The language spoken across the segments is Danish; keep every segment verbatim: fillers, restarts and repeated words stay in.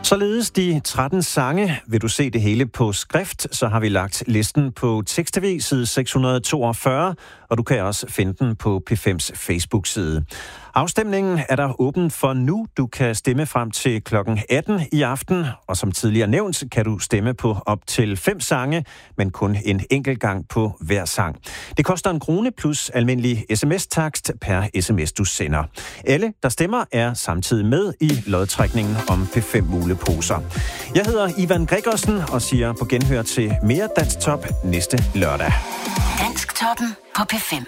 Således de tretten sange. Vil du se det hele på skrift, så har vi lagt listen på Tekst T V side seks hundrede toogfyrre, og du kan også finde den på P fems Facebook-side. Afstemningen er der åben for nu. Du kan stemme frem til klokken atten i aften, og som tidligere nævnt, kan du stemme på op til fem sange, men kun en enkelt gang på hver sang. Det koster en krone plus almindelig sms-takst per sms, du sender. Alle, der stemmer, er samtidig med i lodtrækningen om P fem muleposer. Jeg hedder Ivan Gregersen og siger på genhør til mere Dansk Top næste lørdag. Dansktoppen på P fem.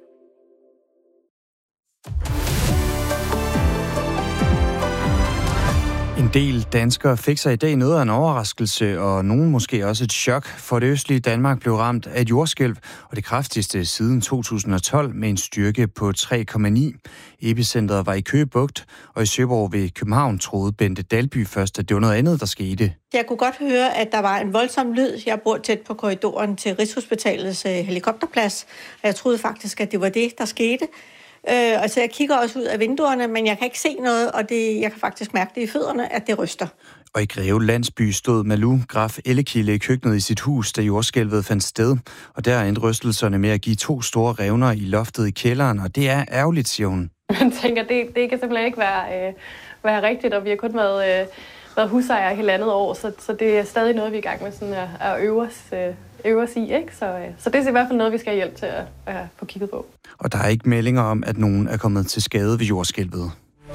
En del danskere fik sig i dag noget af en overraskelse, og nogen måske også et chok, for det østlige Danmark blev ramt af et jordskælv, og det kraftigste siden to tusind og tolv med en styrke på tre komma ni. Epicentret var i Køge Bugt, og i Søborg ved København troede Bente Dalby først, at det var noget andet, der skete. Jeg kunne godt høre, at der var en voldsom lyd. Jeg bor tæt på korridoren til Rigshospitalets helikopterplads, og jeg troede faktisk, at det var det, der skete. Øh, altså jeg kigger også ud af vinduerne, men jeg kan ikke se noget, og det, jeg kan faktisk mærke det i fødderne, at det ryster. Og i Greve Landsby stod Malou Graf Ellekilde i køkkenet i sit hus, da jordskælvet fandt sted. Og der endte rystelserne med at give to store revner i loftet i kælderen, og det er ærgerligt, siger hun. Man tænker, det, det kan simpelthen ikke være, øh, være rigtigt, og vi har kun været, øh, været husejere hele andet år, så, så det er stadig noget, vi er i gang med sådan at, at øve os øh. øver os i, ikke? Så, så det er i hvert fald noget, vi skal have hjælp til at, at få kigget på. Og der er ikke meldinger om, at nogen er kommet til skade ved jordskælvet.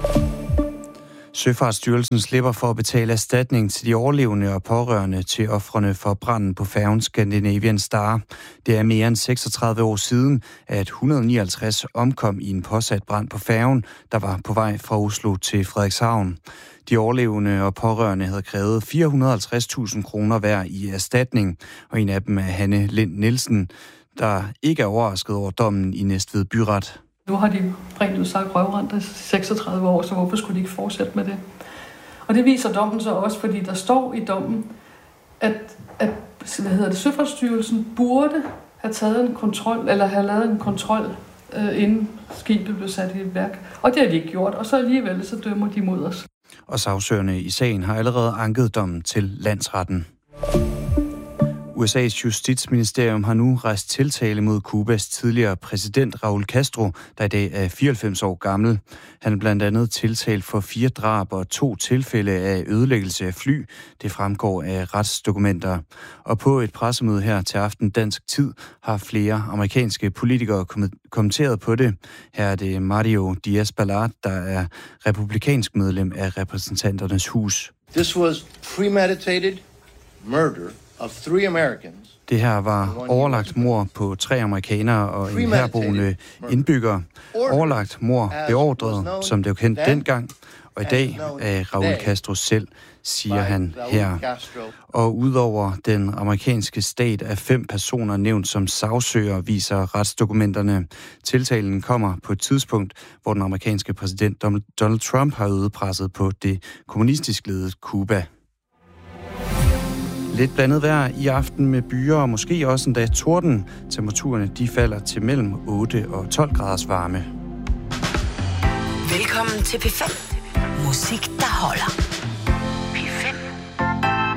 Søfartsstyrelsen slipper for at betale erstatning til de overlevende og pårørende til ofrene for branden på færgen Scandinavian Star. Det er mere end seksogtredive år siden, at et hundrede og nioghalvtreds omkom i en påsat brand på færgen, der var på vej fra Oslo til Frederikshavn. De overlevende og pårørende havde krævet fire hundrede og halvtreds tusind kroner hver i erstatning, og en af dem er Hanne Lind Nielsen, der ikke er overrasket over dommen i Næstved Byret. Nu har de rent ud sagt røvrendt i seksogtredive år, så hvorfor skulle de ikke fortsætte med det? Og det viser dommen så også, fordi der står i dommen, at, at hvad hedder det, Søfartsstyrelsen burde have taget en kontrol, eller have lavet en kontrol, øh, inden skibet blev sat i værk. Og det har de ikke gjort, og så alligevel så dømmer de mod os. Og sagsøgerne i sagen har allerede anket dommen til landsretten. U S A's justitsministerium har nu rejst tiltale mod Cubas tidligere præsident Raúl Castro, der i dag er fireoghalvfems år gammel. Han er blandt andet tiltalt for fire drab og to tilfælde af ødelæggelse af fly. Det fremgår af retsdokumenter. Og på et pressemøde her til aften dansk tid har flere amerikanske politikere kommenteret på det. Her er det Mario Diaz-Balart, der er republikansk medlem af repræsentanternes hus. This was premeditated murder of three Americans. Det her var overlagt mord på tre amerikanere og en herboende indbygger. Overlagt mord beordret, som det var kendt dengang, og i dag af Raúl Castro selv, siger han her. Og udover den amerikanske stat er fem personer nævnt som sagsøger, viser retsdokumenterne. Tiltalen kommer på et tidspunkt, hvor den amerikanske præsident Donald Trump har øget presset på det kommunistisk ledede Cuba. Lidt blandet vejr i aften med byer og måske også endda torden. Temperaturerne de falder til mellem otte og tolv graders varme. Velkommen til P fem. Musik, der holder.